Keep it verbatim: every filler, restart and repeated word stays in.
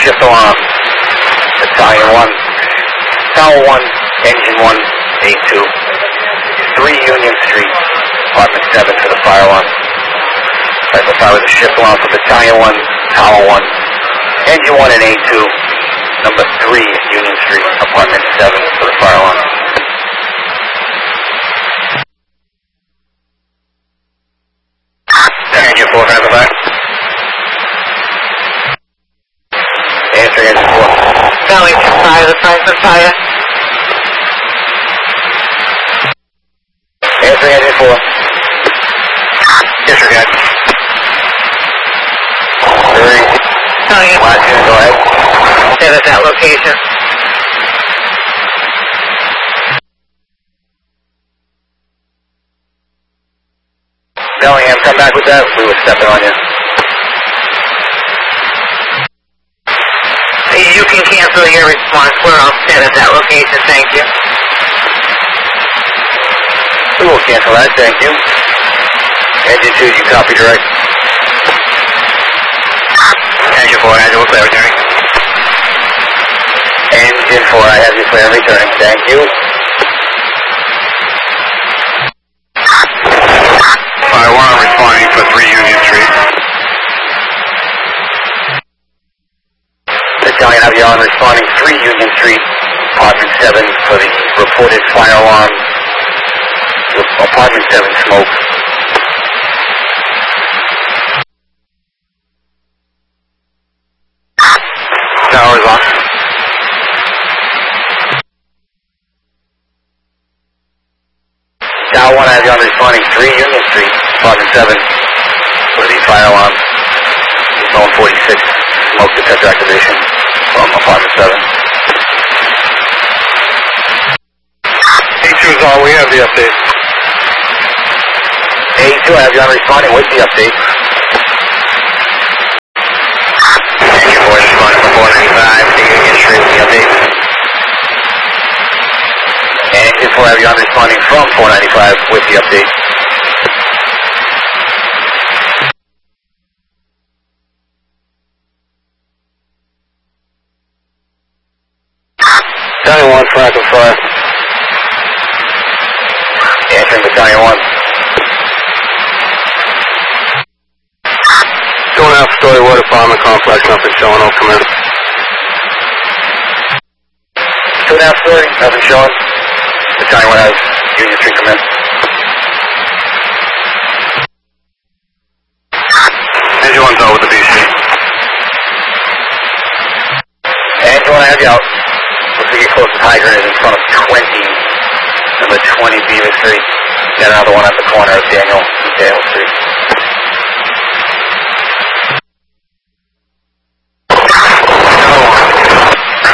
shift alarm. Battalion one, Tower one, Engine one, A two, three Union Street, Apartment seven for the fire alarm. Right, the fire was a shift alarm for Battalion one, Tower one, Engine one and A two, number three Union Street, Apartment seven for the fire alarm. Engine four, Franklin five. Answer engine four. Bellington fire, the Franklin fire. Answer engine four. Disregard. Three. Bellington. Watson, go ahead. Set at that location. Bellingham, come back with that. We were stepping on you. You can cancel your response. We're all set at that location. Thank you. We will cancel that. Thank you. Engine two, you copy direct. Engine four, I will clear returning. Engine four, I have you clear returning. Thank you. Fire one, I'm responding for three Union Street. Battalion, have you on responding three Union Street, Apartment seven for the reported fire alarm. Apartment seven smoke. Tower is on. Tower one, I have you on responding three Union Street, Apartment seven for the fire alarm. Zone forty-six, smoke detector activation from Apartment seven. A two is on, we have the update. A two, I have you on responding with the update. Engine four responding for four ninety-five, the Union Street with the update. Engine four, I have you on responding from four ninety-five with the update. Battalion one, Franklin fire. Answering Battalion one. Two and a half story water apartment complex, nothing showing, no command. Two and a half story, nothing showing. Battalion one has Union Street command. Engine one's out with the B C. Engine one, I have you out. Looks like your closest hydrant is in front of twenty, number twenty Beaver Street. Got another one at the corner of Daniel, Daniel Street.